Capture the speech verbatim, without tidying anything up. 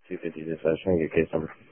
two fifty-six. I was trying to get case number.